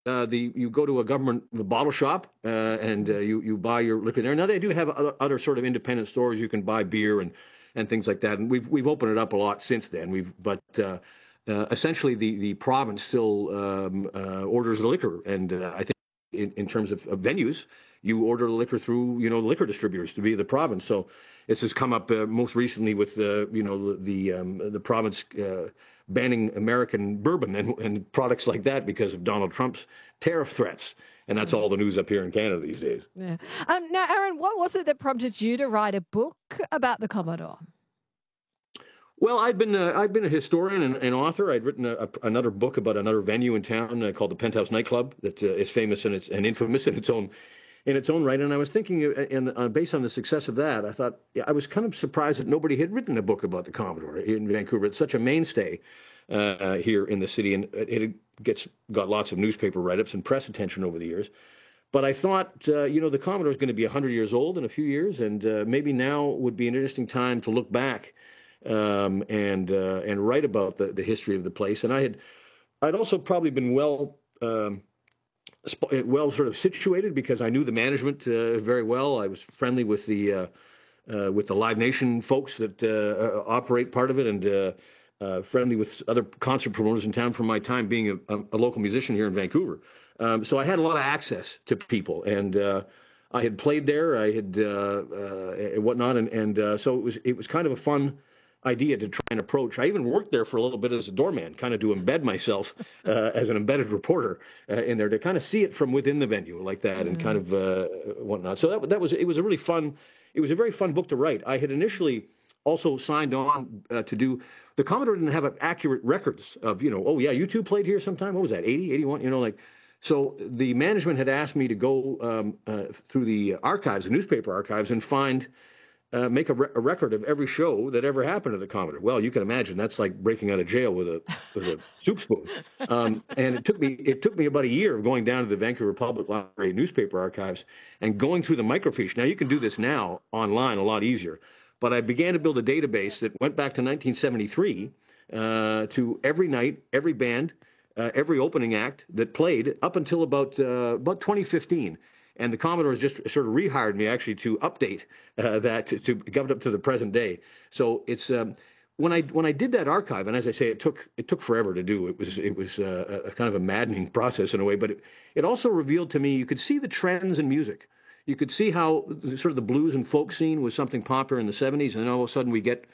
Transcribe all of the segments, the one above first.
you go to a government bottle shop and you buy your liquor there. Now they do have other sort of independent stores you can buy beer and things like that. And we've opened it up a lot since then. Essentially the province still orders the liquor, and I think in terms of venues, you order the liquor through liquor distributors to be the province. So this has come up most recently with the province banning American bourbon and products like that because of Donald Trump's tariff threats. And that's all the news up here in Canada these days. Yeah. Now, Aaron, what was it that prompted you to write a book about the Commodore? Well, I've been a historian and author. I'd written another book about another venue in town called the Penthouse Nightclub that is famous and infamous in its own right. And I was thinking, based on the success of that, I thought I was kind of surprised that nobody had written a book about the Commodore in Vancouver. It's such a mainstay here in the city, and it got lots of newspaper write-ups and press attention over the years. But I thought, the Commodore is going to be 100 years old in a few years, and maybe now would be an interesting time to look back and write about the history of the place. And I'd also probably been well sort of situated because I knew the management very well. I was friendly with the Live Nation folks that operate part of it, and friendly with other concert promoters in town from my time being a local musician here in Vancouver. So I had a lot of access to people, and I had played there, I had whatnot, and so it was kind of a fun idea to try and approach. I even worked there for a little bit as a doorman, kind of to embed myself as an embedded reporter in there, to kind of see it from within the venue like that, and kind of whatnot. So it was a really fun. It was a very fun book to write. I had initially also signed on to do. The Commodore didn't have accurate records of oh yeah, you two played here sometime. What was that, 80, 81? So the management had asked me to go through the archives, the newspaper archives, and make a record of every show that ever happened at the Commodore. Well, you can imagine that's like breaking out of jail with a soup spoon. And it took me about a year of going down to the Vancouver Public Library newspaper archives and going through the microfiche. Now you can do this now online a lot easier, but I began to build a database that went back to 1973 to every night, every band, every opening act that played up until about 2015. And the Commodore has just sort of rehired me actually to update that to get it up to the present day. So it's when I did that archive, and as I say, it took forever to do. It was a kind of a maddening process in a way, but it also revealed to me you could see the trends in music. You could see how sort of the blues and folk scene was something popular in the 70s, and then all of a sudden we get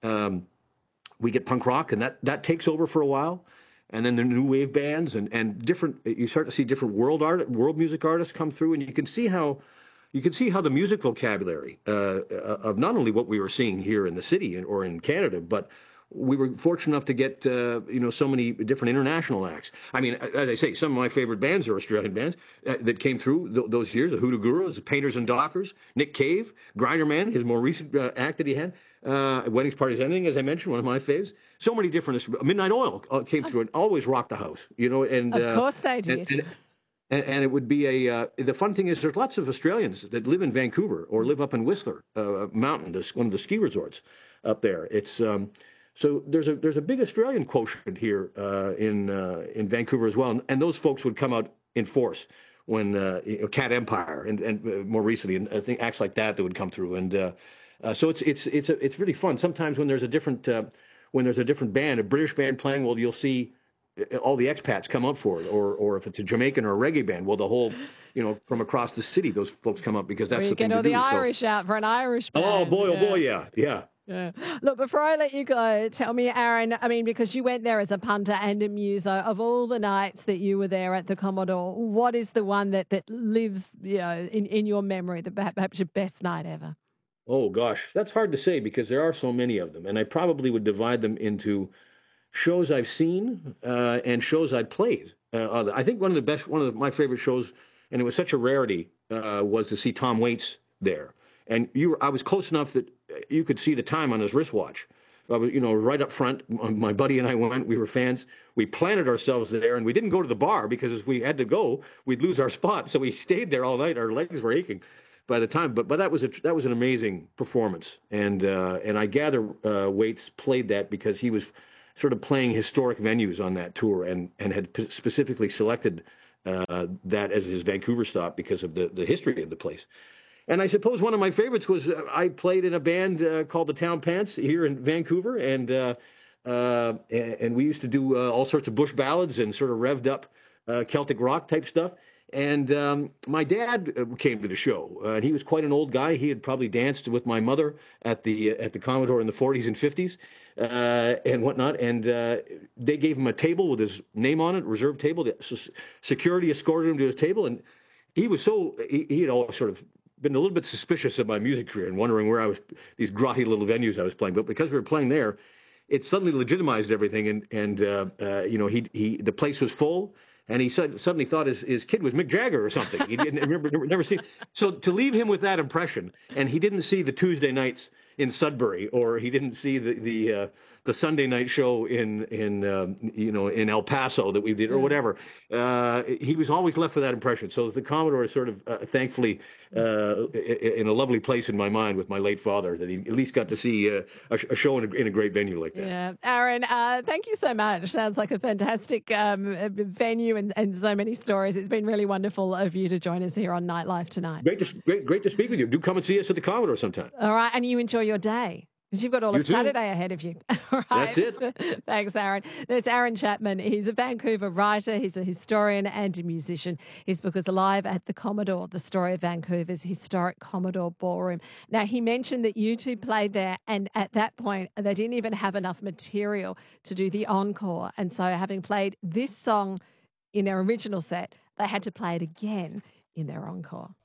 punk rock, and that takes over for a while. And then the new wave bands and different. You start to see different world music artists come through, and you can see how the music vocabulary of not only what we were seeing here in the city or in Canada, but we were fortunate enough to get so many different international acts. I mean, as I say, some of my favorite bands are Australian bands that came through those years: the Hoodoo Gurus, the Painters and Dockers, Nick Cave, Grinderman, his more recent act that he had. Weddings, Parties, Anything, as I mentioned, one of my faves. So many different. Midnight Oil came through and always rocked the house, And of course they did. And it would be the fun thing is there's lots of Australians that live in Vancouver or live up in Whistler Mountain, one of the ski resorts up there. It's so there's a big Australian quotient here in Vancouver as well, and those folks would come out in force when Cat Empire and more recently, and I think acts like that would come through, and so it's really fun. Sometimes when there's a different band, a British band playing, well, you'll see all the expats come up for it, or if it's a Jamaican or a reggae band, well, the whole, from across the city, those folks come up because that's the thing to do. Get all the Irish out for an Irish band. Oh boy, yeah. Yeah. Look, before I let you go, tell me, Aaron, I mean, because you went there as a punter and a muser, of all the nights that you were there at the Commodore, what is the one that lives, in your memory, perhaps your best night ever? Oh, gosh, that's hard to say because there are so many of them. And I probably would divide them into shows I've seen and shows I played. I think one of my favorite shows, and it was such a rarity, was to see Tom Waits there. And I was close enough that you could see the time on his wristwatch. I was, right up front. My buddy and I went. We were fans. We planted ourselves there, and we didn't go to the bar because if we had to go, we'd lose our spot. So we stayed there all night. Our legs were aching by the time, but that was an amazing performance, and I gather Waits played that because he was sort of playing historic venues on that tour and had specifically selected that as his Vancouver stop because of the history of the place. And I suppose one of my favorites was I played in a band called the Town Pants here in Vancouver, and we used to do all sorts of bush ballads and sort of revved up Celtic rock type stuff. And my dad came to the show, and he was quite an old guy. He had probably danced with my mother at the Commodore in the 40s and 50s and whatnot. And they gave him a table with his name on it, reserved table. The security escorted him to his table, and he was he had always sort of been a little bit suspicious of my music career and wondering where I was, these grotty little venues I was playing. But because we were playing there, it suddenly legitimized everything. And you know, the place was full. And he suddenly thought his kid was Mick Jagger or something. He didn't never see. So to leave him with that impression, and he didn't see the Tuesday nights in Sudbury, or he didn't see the Sunday night show in you know, in El Paso that we did, or whatever. He was always left with that impression. So the Commodore is sort of thankfully in a lovely place in my mind with my late father, that he at least got to see a show in a great venue like that. Yeah, Aaron, thank you so much. Sounds like a fantastic venue and so many stories. It's been really wonderful of you to join us here on Nightlife tonight. Great to speak with you. Do come and see us at the Commodore sometime. All right, and you enjoy your day, because you've got all of Saturday ahead of you. All right. That's it. Thanks, Aaron. There's Aaron Chapman. He's a Vancouver writer. He's a historian and a musician. His book is Alive at the Commodore, the story of Vancouver's historic Commodore Ballroom. Now, he mentioned that you two played there, and at that point, they didn't even have enough material to do the encore. And so having played this song in their original set, they had to play it again in their encore.